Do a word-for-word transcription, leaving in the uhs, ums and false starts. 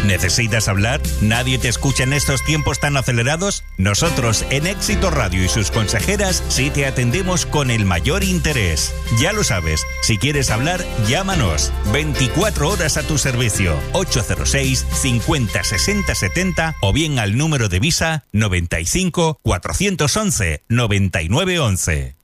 ¿Necesitas hablar? ¿Nadie te escucha en estos tiempos tan acelerados? Nosotros, en Éxito Radio y sus consejeras, sí te atendemos con el mayor interés. Ya lo sabes, si quieres hablar, llámanos. veinticuatro horas a tu servicio. ocho cero seis, cincuenta, sesenta, setenta o bien al número de Visa noventa y cinco, cuatrocientos once, noventa y nueve once.